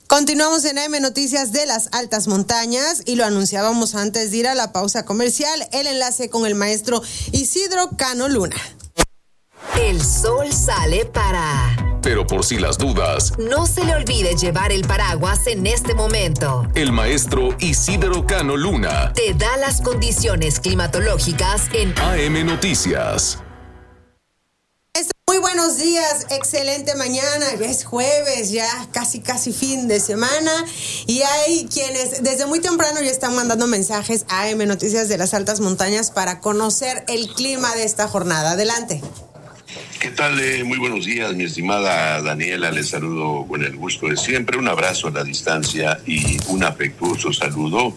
Continuamos en AM Noticias de las Altas Montañas y lo anunciábamos antes de ir a la pausa comercial, el enlace con el maestro Isidro Cano Luna. El sol sale para... Pero por si las dudas, no se le olvide llevar el paraguas en este momento. El maestro Isidro Cano Luna te da las condiciones climatológicas en AM Noticias. Muy buenos días, excelente mañana, ya es jueves, ya casi fin de semana y hay quienes desde muy temprano ya están mandando mensajes a AM Noticias de las Altas Montañas para conocer el clima de esta jornada. Adelante. ¿Qué tal? Muy buenos días, mi estimada Daniela, les saludo con el gusto de siempre, un abrazo a la distancia y un afectuoso saludo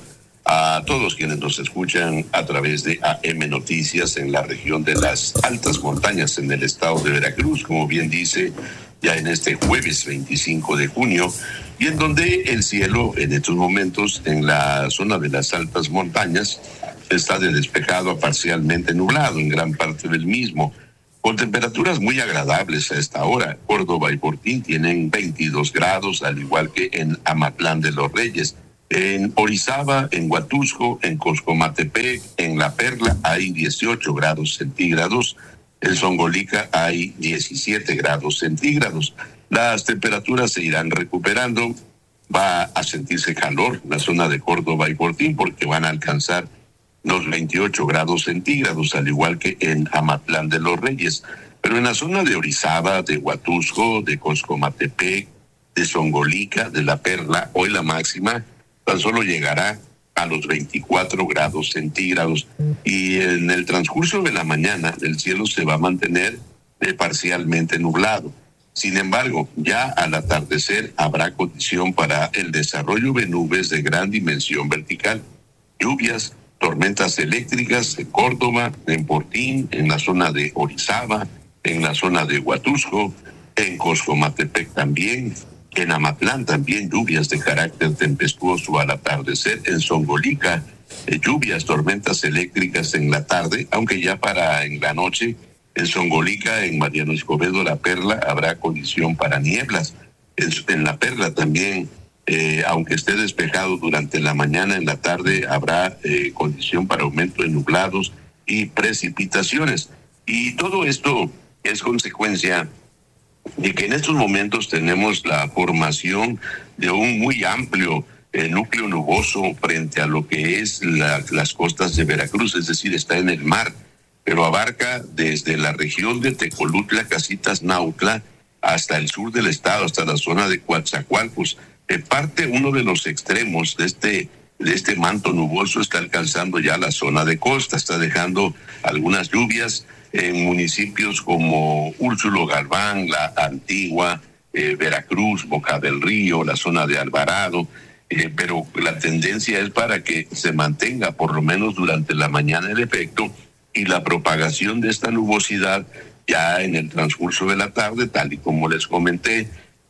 a todos quienes nos escuchan a través de AM Noticias en la región de las Altas Montañas en el estado de Veracruz, como bien dice, ya en este jueves 25 de junio, y en donde el cielo en estos momentos en la zona de las Altas Montañas está de despejado a parcialmente nublado en gran parte del mismo, con temperaturas muy agradables a esta hora. Córdoba y Fortín tienen 22 grados, al igual que en Amatlán de los Reyes. En Orizaba, en Huatusco, en Coscomatepec, en La Perla hay 18 grados centígrados. En Zongolica hay 17 grados centígrados. Las temperaturas se irán recuperando. Va a sentirse calor en la zona de Córdoba y Fortín porque van a alcanzar los 28 grados centígrados, al igual que en Amatlán de los Reyes. Pero en la zona de Orizaba, de Huatusco, de Coscomatepec, de Zongolica, de La Perla, hoy la máxima tan solo llegará a los 24 grados centígrados y en el transcurso de la mañana el cielo se va a mantener parcialmente nublado. Sin embargo, ya al atardecer habrá condición para el desarrollo de nubes de gran dimensión vertical, lluvias, tormentas eléctricas en Córdoba, en Fortín, en la zona de Orizaba, en la zona de Huatusco, en Coscomatepec también. En Amatlán también lluvias de carácter tempestuoso al atardecer. En Zongolica, lluvias, tormentas eléctricas en la tarde, aunque ya para en la noche, en Zongolica, en Mariano Escobedo, La Perla, habrá condición para nieblas. En La Perla también, aunque esté despejado durante la mañana, en la tarde habrá condición para aumento de nublados y precipitaciones. Y todo esto es consecuencia de que en estos momentos tenemos la formación de un muy amplio núcleo nuboso frente a lo que es las costas de Veracruz, es decir, está en el mar, pero abarca desde la región de Tecolutla, Casitas, Nautla, hasta el sur del estado, hasta la zona de Coatzacoalcos. Parte uno de los extremos de este manto nuboso está alcanzando ya la zona de costa, está dejando algunas lluvias en municipios como Úrsulo Galván, La Antigua, Veracruz, Boca del Río, la zona de Alvarado, pero la tendencia es para que se mantenga por lo menos durante la mañana el efecto y la propagación de esta nubosidad ya en el transcurso de la tarde, tal y como les comenté,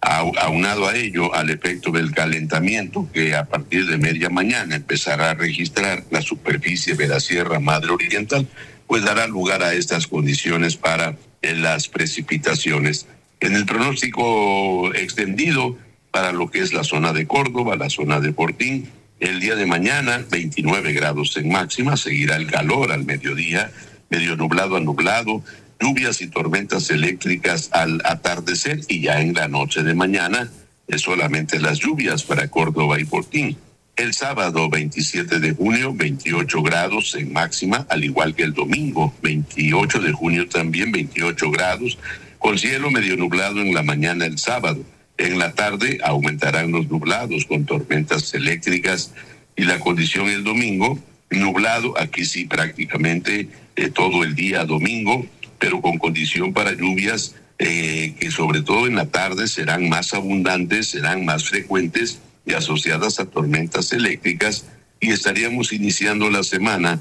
aunado a ello al efecto del calentamiento que a partir de media mañana empezará a registrar la superficie de la Sierra Madre Oriental, pues dará lugar a estas condiciones para las precipitaciones. En el pronóstico extendido para lo que es la zona de Córdoba, la zona de Fortín, el día de mañana 29 grados en máxima, seguirá el calor al mediodía, medio nublado a nublado, lluvias y tormentas eléctricas al atardecer y ya en la noche de mañana es solamente las lluvias para Córdoba y Fortín. El sábado 27 de junio, 28 grados en máxima, al igual que el domingo 28 de junio también 28 grados, con cielo medio nublado en la mañana el sábado. En la tarde aumentarán los nublados con tormentas eléctricas y la condición el domingo, nublado, aquí sí prácticamente todo el día domingo, pero con condición para lluvias que sobre todo en la tarde serán más abundantes, serán más frecuentes y asociadas a tormentas eléctricas, y estaríamos iniciando la semana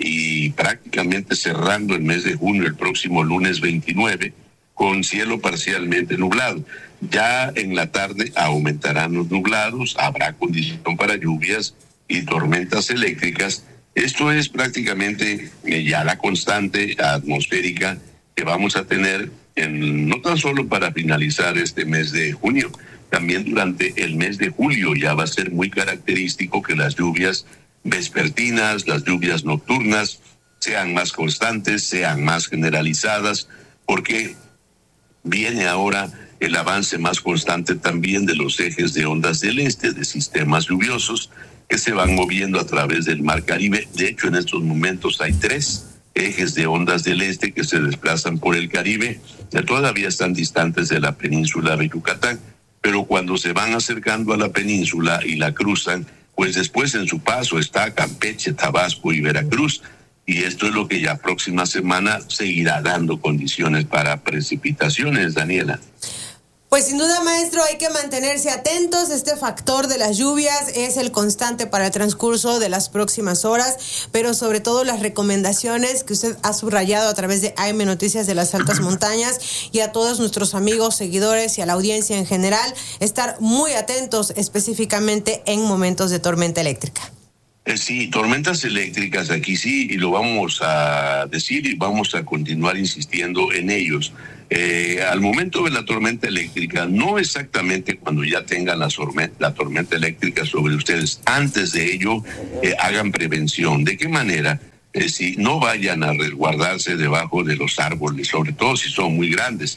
y prácticamente cerrando el mes de junio el próximo lunes 29 con cielo parcialmente nublado. Ya en la tarde aumentarán los nublados, habrá condición para lluvias y tormentas eléctricas. Esto es prácticamente ya la constante atmosférica que vamos a tener no tan solo para finalizar este mes de junio, también durante el mes de julio ya va a ser muy característico que las lluvias vespertinas, las lluvias nocturnas sean más constantes, sean más generalizadas, porque viene ahora el avance más constante también de los ejes de ondas del este, de sistemas lluviosos que se van moviendo a través del Mar Caribe. De hecho, en estos momentos hay 3 ejes de ondas del este que se desplazan por el Caribe, que todavía están distantes de la península de Yucatán, pero cuando se van acercando a la península y la cruzan, pues después en su paso está Campeche, Tabasco y Veracruz, y esto es lo que ya próxima semana seguirá dando condiciones para precipitaciones, Daniela. Pues sin duda, maestro, hay que mantenerse atentos. Este factor de las lluvias es el constante para el transcurso de las próximas horas, pero sobre todo las recomendaciones que usted ha subrayado a través de AM Noticias de las Altas Montañas, y a todos nuestros amigos, seguidores y a la audiencia en general, estar muy atentos específicamente en momentos de tormenta eléctrica. Sí, tormentas eléctricas aquí sí, y lo vamos a decir y vamos a continuar insistiendo en ellos. Al momento de la tormenta eléctrica, no exactamente cuando ya tengan la tormenta eléctrica sobre ustedes, antes de ello hagan prevención. ¿De qué manera? Si no vayan a resguardarse debajo de los árboles, sobre todo si son muy grandes,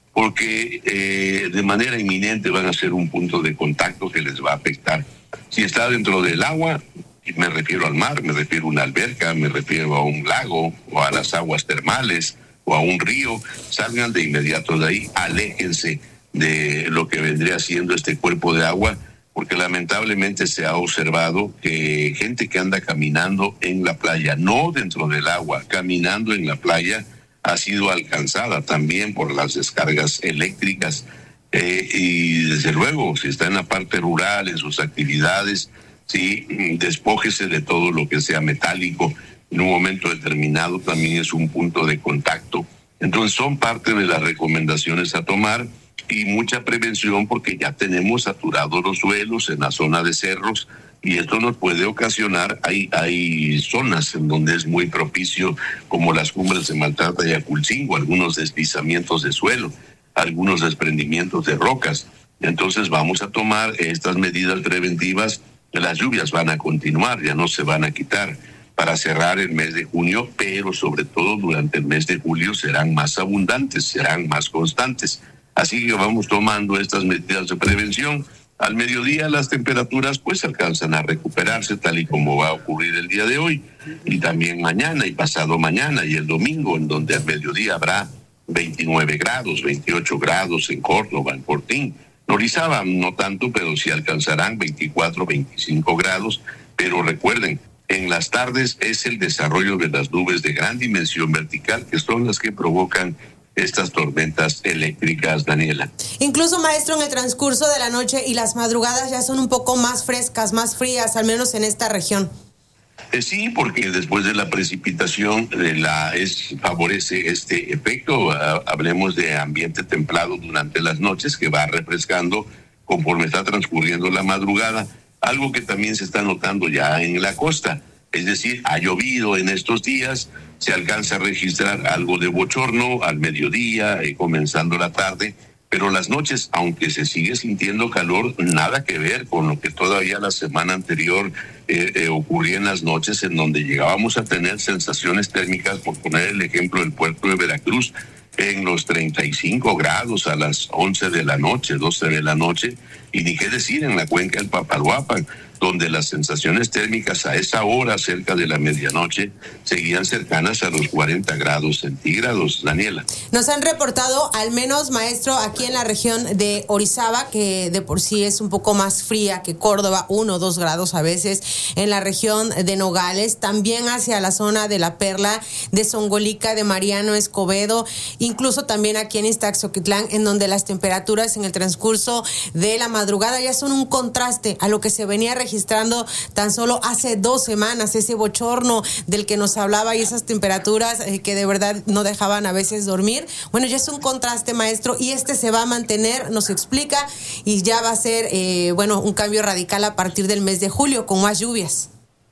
porque de manera inminente van a ser un punto de contacto que les va a afectar. Si está dentro del agua, me refiero al mar, me refiero a una alberca, me refiero a un lago o a las aguas termales o a un río, salgan de inmediato de ahí, aléjense de lo que vendría siendo este cuerpo de agua, porque lamentablemente se ha observado que gente que anda caminando en la playa, no dentro del agua, caminando en la playa, ha sido alcanzada también por las descargas eléctricas. Y desde luego, si está en la parte rural, en sus actividades, sí, despójese de todo lo que sea metálico. En un momento determinado también es un punto de contacto. Entonces son parte de las recomendaciones a tomar, y mucha prevención, porque ya tenemos saturados los suelos en la zona de cerros, y esto nos puede ocasionar, hay zonas en donde es muy propicio, como las cumbres de Maltrata y Aculcingo, algunos deslizamientos de suelo, algunos desprendimientos de rocas. Entonces vamos a tomar estas medidas preventivas. Las lluvias van a continuar, ya no se van a quitar para cerrar el mes de junio, pero sobre todo durante el mes de julio serán más abundantes, serán más constantes. Así que vamos tomando estas medidas de prevención. Al mediodía las temperaturas pues alcanzan a recuperarse, tal y como va a ocurrir el día de hoy, y también mañana y pasado mañana y el domingo, en donde al mediodía habrá 29 grados, 28 grados en Córdoba, en Fortín. Orizaba no tanto, pero sí alcanzarán 24, 25 grados. Pero recuerden, en las tardes es el desarrollo de las nubes de gran dimensión vertical que son las que provocan estas tormentas eléctricas, Daniela. Incluso, maestro, en el transcurso de la noche y las madrugadas ya son un poco más frescas, más frías, al menos en esta región. Sí, porque después de la precipitación favorece este efecto. Hablemos de ambiente templado durante las noches, que va refrescando conforme está transcurriendo la madrugada, algo que también se está notando ya en la costa. Es decir, ha llovido en estos días, se alcanza a registrar algo de bochorno al mediodía, comenzando la tarde, pero las noches, aunque se sigue sintiendo calor, nada que ver con lo que todavía la semana anterior ocurría en las noches, en donde llegábamos a tener sensaciones térmicas, por poner el ejemplo del puerto de Veracruz, en los 35 grados a las 11 de la noche, 12 de la noche, y ni qué decir en la cuenca del Papaloapan, donde las sensaciones térmicas a esa hora, cerca de la medianoche, seguían cercanas a los 40 grados centígrados, Daniela. Nos han reportado, al menos, maestro, aquí en la región de Orizaba, que de por sí es un poco más fría que Córdoba, 1 o 2 grados a veces, en la región de Nogales, también hacia la zona de La Perla, de Zongolica, de Mariano Escobedo, incluso también aquí en Iztaxoquitlán, en donde las temperaturas en el transcurso de la madrugada ya son un contraste a lo que se venía registrando tan solo hace 2 semanas, ese bochorno del que nos hablaba y esas temperaturas que de verdad no dejaban a veces dormir. Bueno, ya es un contraste, maestro, y este se va a mantener, nos explica, y ya va a ser, un cambio radical a partir del mes de julio, con más lluvias.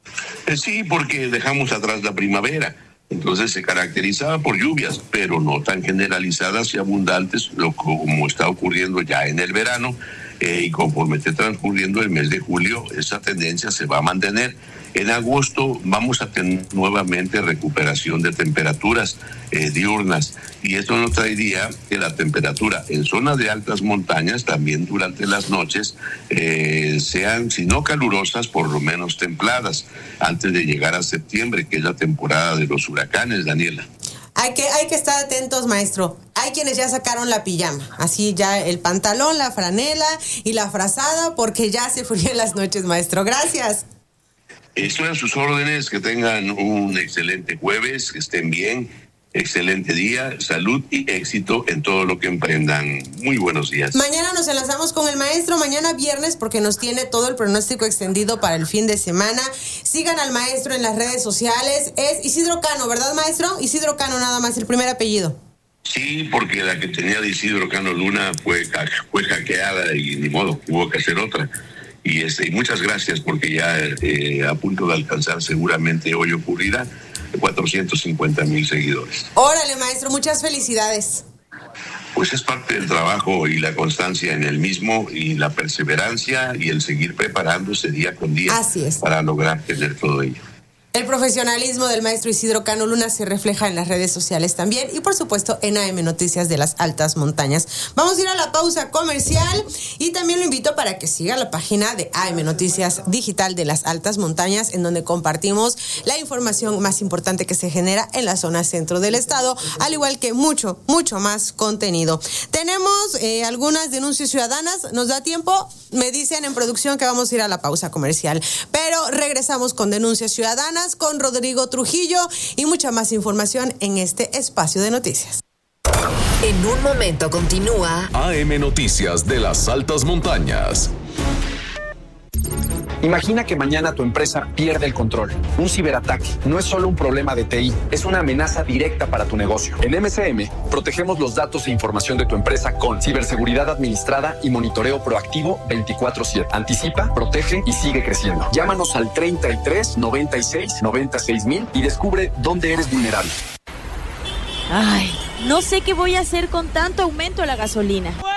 Sí, porque dejamos atrás la primavera. Entonces se caracterizaba por lluvias, pero no tan generalizadas y abundantes como está ocurriendo ya en el verano. y conforme esté transcurriendo el mes de julio, esa tendencia se va a mantener. En agosto vamos a tener nuevamente recuperación de temperaturas diurnas, y esto nos traería que la temperatura en zonas de altas montañas también durante las noches sean, si no calurosas, por lo menos templadas, antes de llegar a septiembre, que es la temporada de los huracanes, Daniela. Hay que estar atentos, maestro. Hay quienes ya sacaron la pijama, así ya el pantalón, la franela y la frazada, porque ya se fríen las noches, maestro. Gracias. Estoy a sus órdenes, que tengan un excelente jueves, que estén bien, excelente día, salud y éxito en todo lo que emprendan. Muy buenos días. Mañana nos enlazamos con el maestro, mañana viernes, porque nos tiene todo el pronóstico extendido para el fin de semana. Sigan al maestro en las redes sociales, es Isidro Cano, ¿verdad, maestro? Isidro Cano nada más, el primer apellido. Sí, porque la que tenía de Isidro Cano Luna fue hackeada y ni modo, hubo que hacer otra. Y muchas gracias, porque ya a punto de alcanzar, seguramente hoy ocurrirá, 450,000 seguidores. Órale, maestro, muchas felicidades. Pues es parte del trabajo y la constancia en el mismo, y la perseverancia y el seguir preparándose día con día. Así es. Para lograr tener todo ello. El profesionalismo del maestro Isidro Cano Luna se refleja en las redes sociales también, y por supuesto en AM Noticias de las Altas Montañas. Vamos a ir a la pausa comercial, y también lo invito para que siga la página de AM Noticias Digital de las Altas Montañas, en donde compartimos la información más importante que se genera en la zona centro del estado, al igual que mucho más contenido. Tenemos algunas denuncias ciudadanas, ¿nos da tiempo? Me dicen en producción que vamos a ir a la pausa comercial, pero regresamos con denuncias ciudadanas, con Rodrigo Trujillo y mucha más información en este espacio de noticias. En un momento continúa AM Noticias de las Altas Montañas. Imagina que mañana tu empresa pierde el control. Un ciberataque no es solo un problema de TI, es una amenaza directa para tu negocio. En MCM, protegemos los datos e información de tu empresa con ciberseguridad administrada y monitoreo proactivo 24/7. Anticipa, protege y sigue creciendo. Llámanos al 33 96 96 mil y descubre dónde eres vulnerable. Ay, no sé qué voy a hacer con tanto aumento a la gasolina.